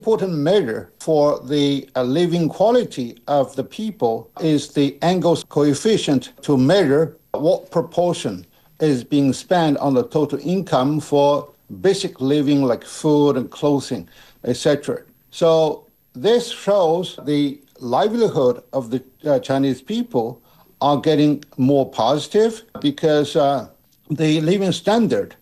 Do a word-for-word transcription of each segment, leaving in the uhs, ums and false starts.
important measure for the uh, living quality of the people is the Engels coefficient to measure what proportion is being spent on the total income for basic living like food and clothing, et cetera. So this shows the livelihood of the uh, Chinese people are getting more positive because uh, the living standard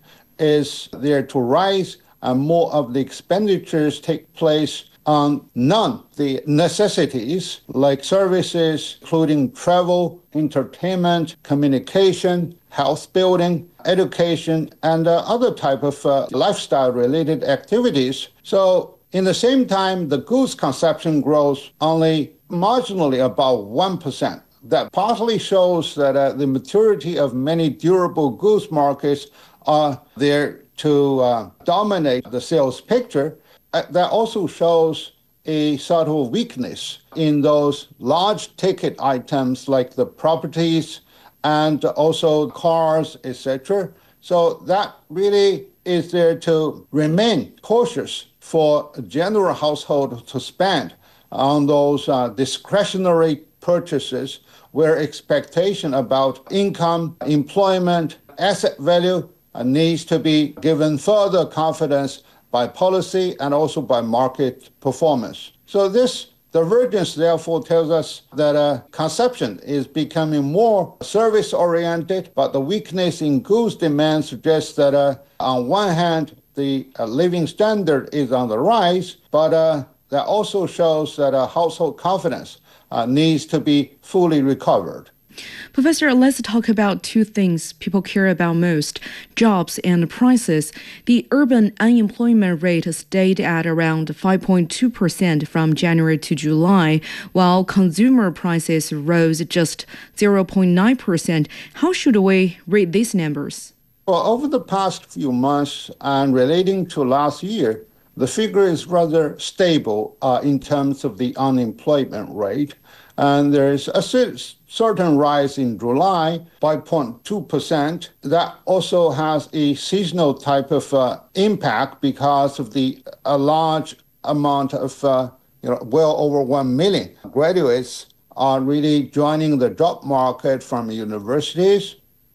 is there to rise and more of the expenditures take place on none the necessities like services, including travel, entertainment, communication, health building, education, and uh, other type of uh, lifestyle-related activities. So in the same time, the goods consumption grows only marginally about one percent. That partly shows that uh, the maturity of many durable goods markets are there to uh, dominate the sales picture. Uh, that also shows a subtle weakness in those large ticket items like the properties and also cars, et cetera. So that really is there to remain cautious for a general household to spend on those uh, discretionary purchases where expectation about income, employment, asset value uh, needs to be given further confidence by policy and also by market performance. So this divergence therefore tells us that uh, consumption is becoming more service-oriented, but the weakness in goods demand suggests that uh, on one hand, the uh, living standard is on the rise, but uh, that also shows that uh, household confidence uh, needs to be fully recovered. Professor, let's talk about two things people care about most, jobs and prices. The urban unemployment rate stayed at around five point two percent from January to July, while consumer prices rose just zero point nine percent. How should we read these numbers? Well, over the past few months and relating to last year, the figure is rather stable uh, in terms of the unemployment rate. And there's a certain rise in July by zero point two percent. That also has a seasonal type of uh, impact because of the a large amount of, uh, you know, well over one million graduates are really joining the job market from universities.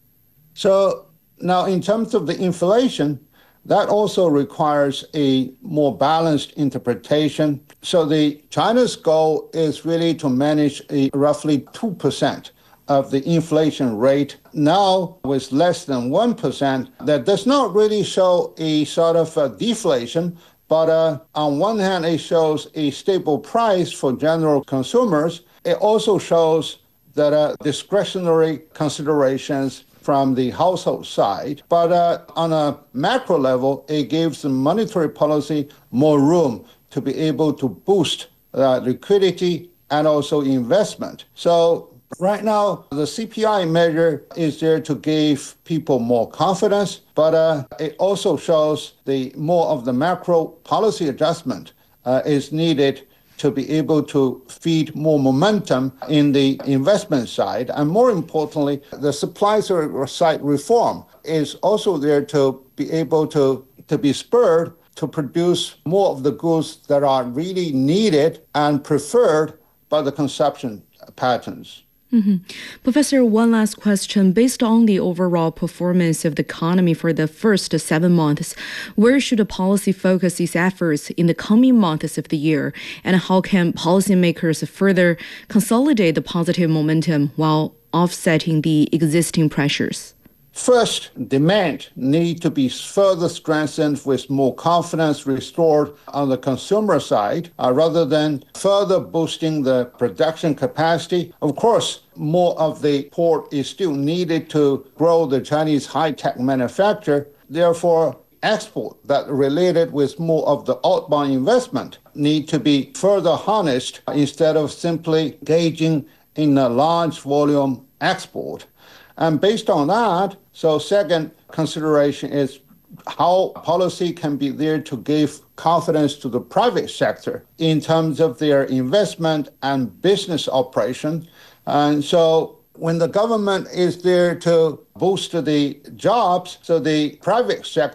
So now in terms of the inflation, that also requires a more balanced interpretation. So the China's goal is really to manage a roughly two percent of the inflation rate. Now, with less than one percent, that does not really show a sort of a deflation, but uh, on one hand, it shows a stable price for general consumers. It also shows that uh, discretionary considerations from the household side. But uh, on a macro level, it gives the monetary policy more room to be able to boost uh, liquidity and also investment. So right now, the C P I measure is there to give people more confidence, but uh, it also shows the more of the macro policy adjustment uh, is needed to be able to feed more momentum in the investment side. And more importantly, the supply side reform is also there to be able to, to be spurred to produce more of the goods that are really needed and preferred by the consumption patterns. Mm-hmm. Professor, one last question. Based on the overall performance of the economy for the first seven months, where should the policy focus its efforts in the coming months of the year? And how can policymakers further consolidate the positive momentum while offsetting the existing pressures? First, demand needs to be further strengthened with more confidence restored on the consumer side, uh, rather than further boosting the production capacity. Of course, more of the port is still needed to grow the Chinese high-tech manufacture. Therefore, export that related with more of the outbound investment need to be further harnessed instead of simply gauging in a large volume export. And based on that, so second consideration is how policy can be there to give confidence to the private sector in terms of their investment and business operation. And so when the government is there to boost the jobs, so the private sectors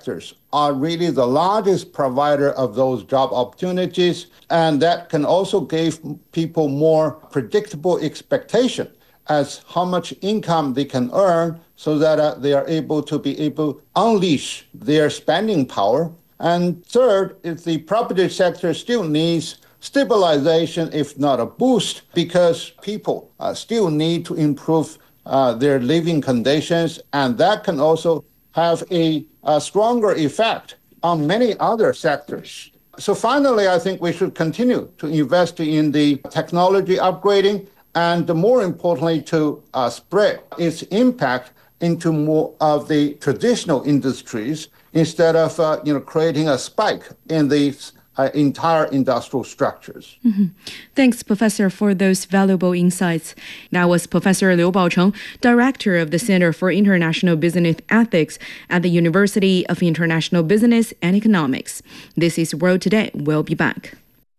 are really the largest provider of those job opportunities, and that can also give people more predictable expectation as how much income they can earn so that uh, they are able to be able to unleash their spending power. And third, if the property sector still needs stabilization, if not a boost, because people uh, still need to improve uh, their living conditions, and that can also have a, a stronger effect on many other sectors. So finally, I think we should continue to invest in the technology upgrading and more importantly to uh, spread its impact into more of the traditional industries instead of uh, you know, creating a spike in these uh, entire industrial structures. Mm-hmm. Thanks, Professor, for those valuable insights. That was Professor Liu Baocheng, Director of the Center for International Business Ethics at the University of International Business and Economics. This is World Today. We'll be back.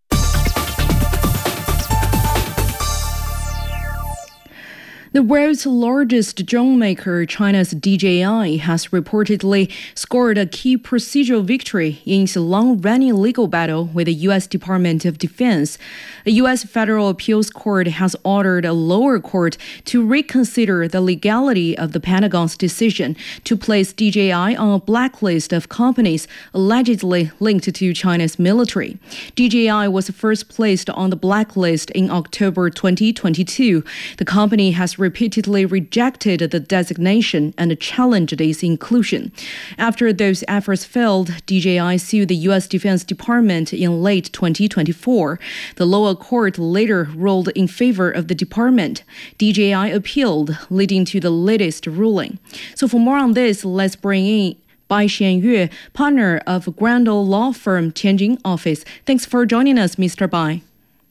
The world's largest drone maker, China's D J I, has reportedly scored a key procedural victory in its long-running legal battle with the U S Department of Defense. The U S Federal Appeals Court has ordered a lower court to reconsider the legality of the Pentagon's decision to place D J I on a blacklist of companies allegedly linked to China's military. D J I was first placed on the blacklist in October twenty twenty-two. The company has repeatedly rejected the designation and challenged its inclusion. After those efforts failed, D J I sued the U S Defense Department in late twenty twenty-four. The lower court later ruled in favor of the department. D J I appealed, leading to the latest ruling. So for more on this, let's bring in Bai Xianyue, partner of Grandel law firm Tianjin office. Thanks for joining us, Mister Bai.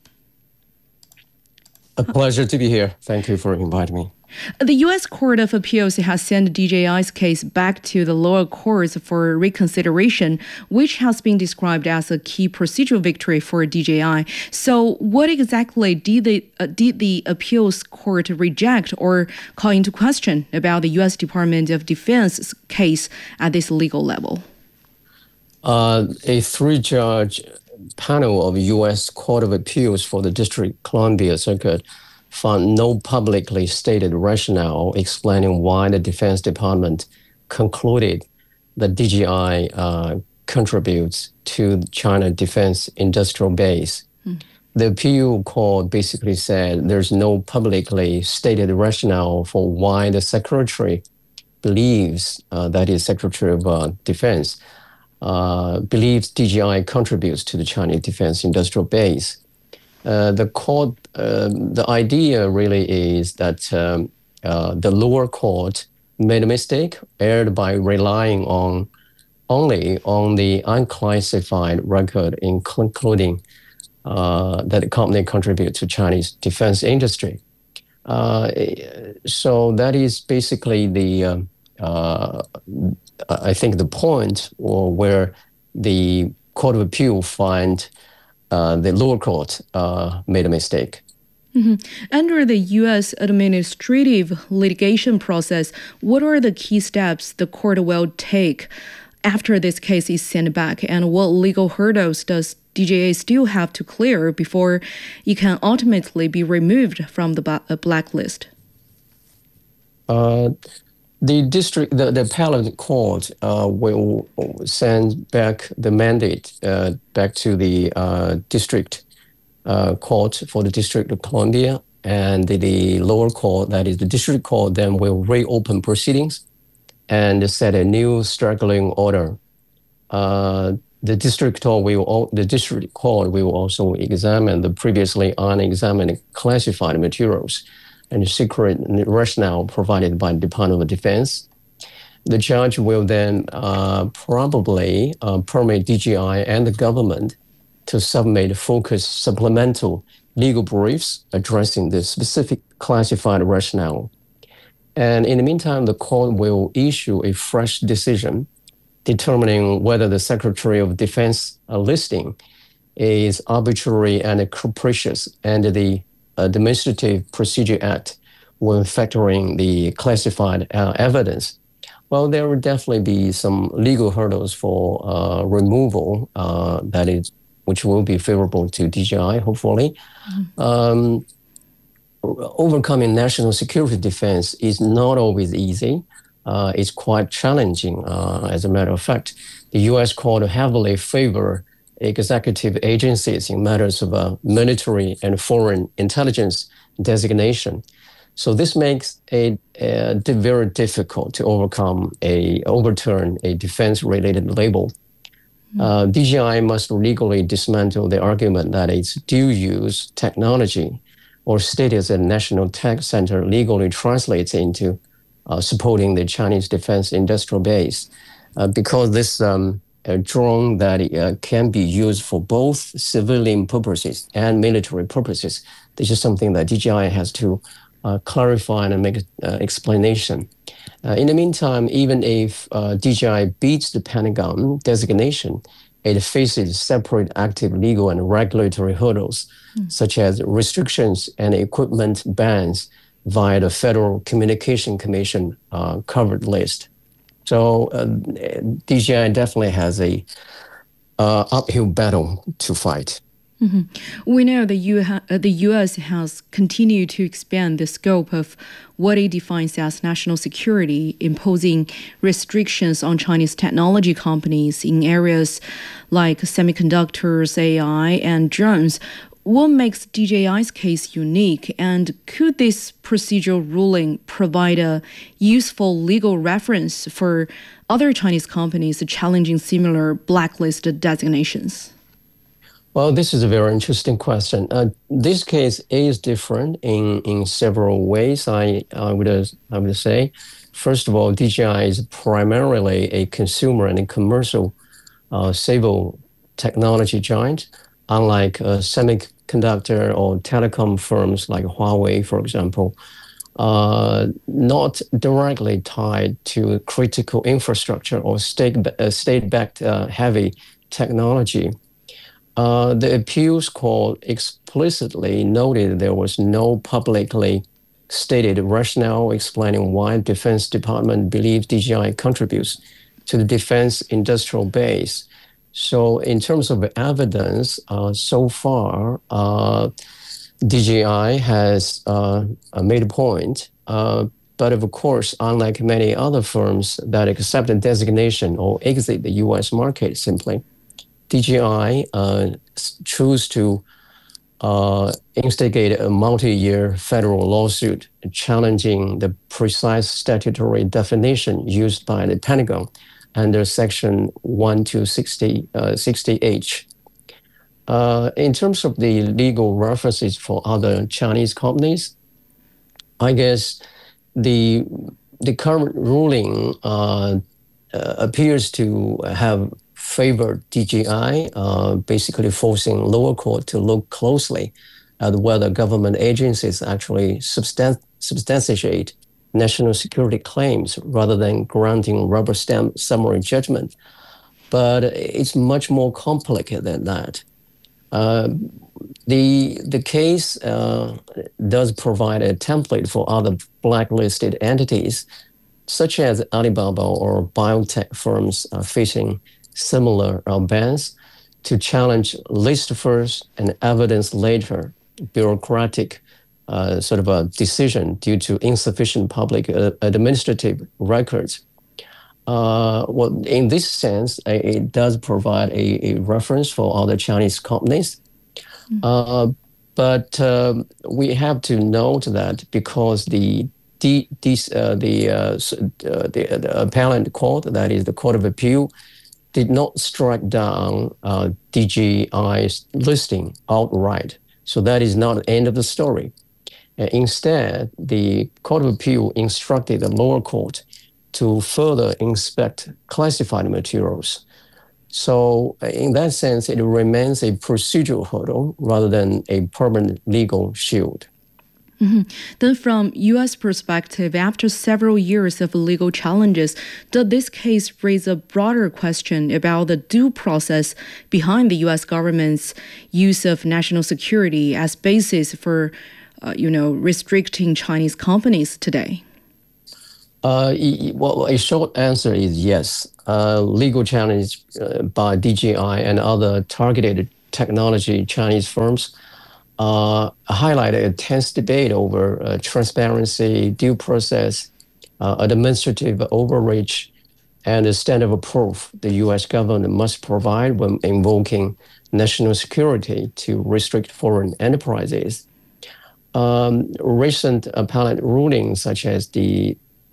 A pleasure to be here. Thank you for inviting me. The U S Court of Appeals has sent D J I's case back to the lower courts for reconsideration, which has been described as a key procedural victory for D J I. So what exactly did the, uh, did the appeals court reject or call into question about the U S Department of Defense's case at this legal level? Uh, a three-judge panel of U S Court of Appeals for the District Columbia Circuit found no publicly stated rationale explaining why the Defense Department concluded that D J I uh, contributes to China Defense Industrial Base. Mm. The appeal court basically said there's no publicly stated rationale for why the Secretary believes, uh, that is Secretary of uh, Defense, Uh, believes D J I contributes to the Chinese defense industrial base. Uh, the court, uh, the idea really is that um, uh, the lower court made a mistake, erred by relying on only on the unclassified record, including uh, that the company contributes to Chinese defense industry. Uh, so that is basically the uh, uh, I think the point or where the Court of Appeal find uh, the lower court uh, made a mistake. Mm-hmm. Under the U S administrative litigation process, what are the key steps the court will take after this case is sent back, and what legal hurdles does D J I still have to clear before it can ultimately be removed from the ba- blacklist? Uh, The district, the, the appellate court uh, will send back the mandate uh, back to the uh, district uh, court for the District of Columbia, and the, the lower court, that is the district court, then will reopen proceedings and set a new struggling order. Uh, the district court will the district court will also examine the previously unexamined classified materials and the secret rationale provided by the Department of Defense. The judge will then uh, probably uh, permit D J I and the government to submit focused supplemental legal briefs addressing the specific classified rationale. And in the meantime, the court will issue a fresh decision determining whether the Secretary of Defense uh, listing is arbitrary and capricious under the Administrative Procedure Act when factoring the classified uh, evidence Well, there will definitely be some legal hurdles for uh, removal uh, that is, which will be favorable to D J I, hopefully. Mm-hmm. Um, overcoming national security defense is not always easy. Uh, it's quite challenging. Uh, as a matter of fact, the U S court heavily favor executive agencies in matters of uh, military and foreign intelligence designation. So this makes it uh, very difficult to overcome a overturn a defense-related label. Mm-hmm. Uh, D J I must legally dismantle the argument that its dual-use technology or status as a national tech center legally translates into uh, supporting the Chinese defense industrial base, uh, because this um, drone that uh, can be used for both civilian purposes and military purposes. This is something that D J I has to Uh, clarify and make uh, explanation. Uh, in the meantime, even if uh, D J I beats the Pentagon designation, it faces separate active legal and regulatory hurdles, mm. such as restrictions and equipment bans via the Federal Communication Commission uh, covered list. So uh, D J I definitely has a uh, uphill battle to fight. Mm-hmm. We know the, U- uh, the U S has continued to expand the scope of what it defines as national security, imposing restrictions on Chinese technology companies in areas like semiconductors, A I, and drones. What makes D J I's case unique, and could this procedural ruling provide a useful legal reference for other Chinese companies challenging similar blacklisted designations? Well, this is a very interesting question. Uh, this case is different in, in several ways, I, I, would, uh, I would say. First of all, D J I is primarily a consumer and a commercial uh, civil technology giant, unlike uh, semiconductor or telecom firms like Huawei, for example, uh, not directly tied to critical infrastructure or state, uh, state-backed uh, heavy technology. Uh, the appeals court explicitly noted there was no publicly stated rationale explaining why the Defense Department believes D J I contributes to the defense industrial base. So in terms of evidence, uh, so far, uh, D J I has uh, made a point. Uh, but of course, unlike many other firms that accept a designation or exit the U S market simply, D J I uh, chose to uh, instigate a multi-year federal lawsuit challenging the precise statutory definition used by the Pentagon under Section twelve sixty H. Uh, in terms of the legal references for other Chinese companies, I guess the the current ruling uh, uh, appears to have favored D J I, uh, basically forcing lower court to look closely at whether government agencies actually substan- substantiate national security claims rather than granting rubber stamp summary judgment. But it's much more complicated than that. Uh, the the case uh, does provide a template for other blacklisted entities, such as Alibaba or biotech firms uh, facing similar uh, bans, to challenge list first and evidence later bureaucratic uh, sort of a decision due to insufficient public uh, administrative records. Uh, well, in this sense, it does provide a, a reference for other Chinese companies. Mm-hmm. Uh, but um, we have to note that because the the, uh, the, uh, the, the appellate court, that is the Court of Appeal, did not strike down uh, D J I's listing outright. So that is not the end of the story. Uh, instead, the Court of Appeal instructed the lower court to further inspect classified materials. So in that sense, it remains a procedural hurdle rather than a permanent legal shield. Mm-hmm. Then from U S perspective, after several years of legal challenges, does this case raise a broader question about the due process behind the U S government's use of national security as basis for, uh, you know, restricting Chinese companies today? Uh, well, a short answer is yes. Uh, legal challenge uh, by D J I and other targeted technology Chinese firms uh, highlighted a tense debate over uh, transparency, due process, uh, administrative overreach, and the standard of proof the U S government must provide when invoking national security to restrict foreign enterprises. Um, recent appellate rulings, such as the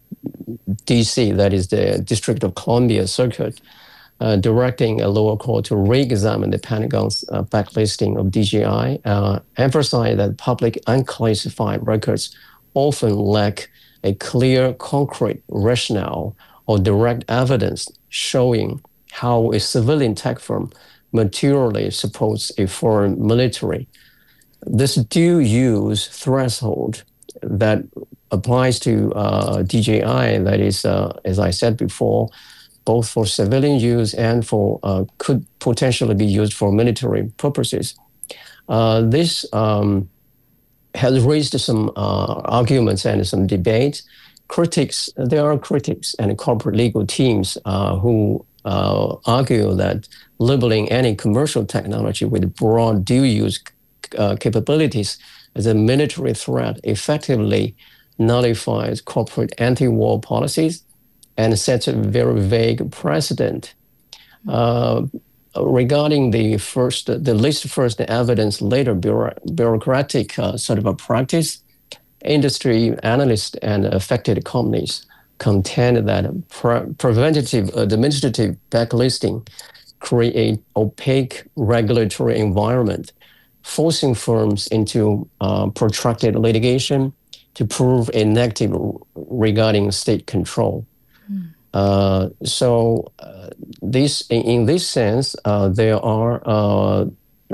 D C, that is the District of Columbia Circuit, uh, directing a lower court to re-examine the Pentagon's uh, backlisting of D J I, uh, emphasize that public unclassified records often lack a clear, concrete rationale or direct evidence showing how a civilian tech firm materially supports a foreign military. This due use threshold that applies to uh, D J I, that is, uh, as I said before, both for civilian use and for uh, could potentially be used for military purposes. Uh, this um, has raised some uh, arguments and some debates. Critics, there are critics and corporate legal teams uh, who uh, argue that labeling any commercial technology with broad dual-use uh, capabilities as a military threat effectively nullifies corporate anti-war policies and sets a very vague precedent. Uh, regarding the first, the least first evidence later bureau- bureaucratic uh, sort of a practice, industry analysts and affected companies contend that pre- preventative administrative backlisting create opaque regulatory environment, forcing firms into uh, protracted litigation to prove a negative regarding state control. Mm. Uh, so uh, this, in, in this sense, uh, there are uh,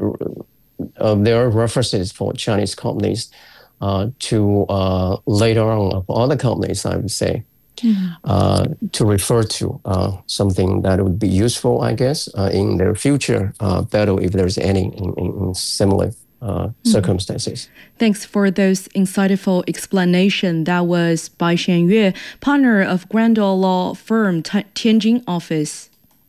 uh, there are references for Chinese companies uh, to uh, later on for other companies, I would say, mm-hmm. uh, to refer to uh, something that would be useful, I guess, uh, in their future uh, battle if there's any in, in similar Uh, circumstances. Mm. Thanks for those insightful explanation. That was Bai Xianyue, partner of Grandal Law Firm Tianjin office.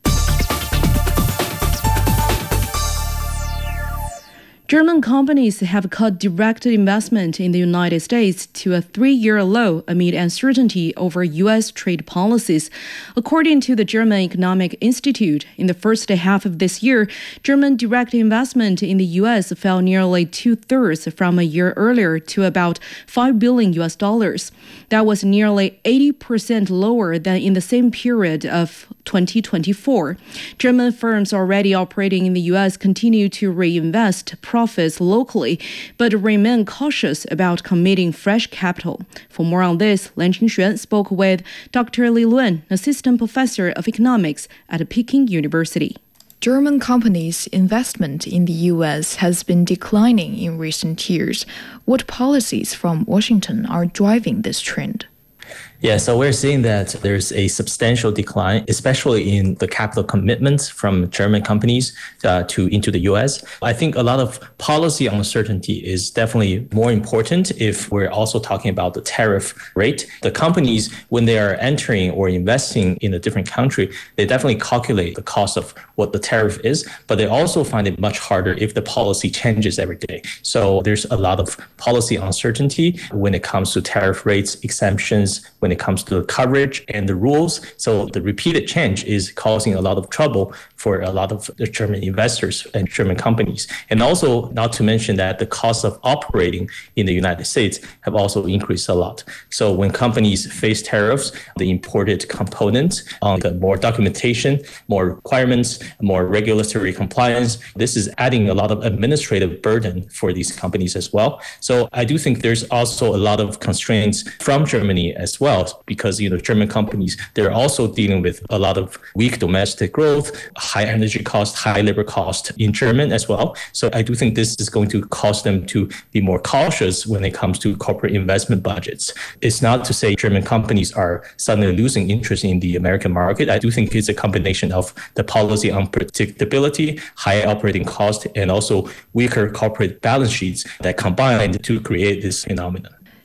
German companies have cut direct investment in the United States to a three-year low amid uncertainty over U S trade policies. According to the German Economic Institute, in the first half of this year, German direct investment in the U S fell nearly two-thirds from a year earlier to about five billion U S dollars. That was nearly eighty percent lower than in the same period of twenty twenty-four. German firms already operating in the U S continue to reinvest profits locally, but remain cautious about committing fresh capital. For more on this, Lan Qingxuan spoke with Doctor Li Luan, assistant professor of economics at Peking University. German companies' investment in the U S has been declining in recent years. What policies from Washington are driving this trend? Yeah, so we're seeing that there's a substantial decline, especially in the capital commitments from German companies uh, to into the U S. I think a lot of policy uncertainty is definitely more important if we're also talking about the tariff rate. The companies, when they are entering or investing in a different country, they definitely calculate the cost of what the tariff is, but they also find it much harder if the policy changes every day. So there's a lot of policy uncertainty when it comes to tariff rates, exemptions, when it comes to the coverage and the rules. So the repeated change is causing a lot of trouble for a lot of the German investors and German companies. And also, not to mention that the cost of operating in the United States have also increased a lot. So when companies face tariffs, the imported components, on the more documentation, more requirements, more regulatory compliance, this is adding a lot of administrative burden for these companies as well. So I do think there's also a lot of constraints from Germany as well, because, you know, German companies, they're also dealing with a lot of weak domestic growth, high energy cost, high labor cost in German as well. So I do think this is going to cause them to be more cautious when it comes to corporate investment budgets. It's not to say German companies are suddenly losing interest in the American market. I do think it's a combination of the policy unpredictability, high operating cost, and also weaker corporate balance sheets that combined to create this phenomenon.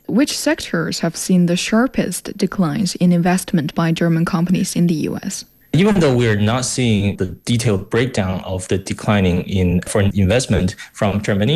which sectors have seen the sharpest declines in investment by German companies in the U S? Even though we're not seeing the detailed breakdown of the declining in foreign investment from Germany,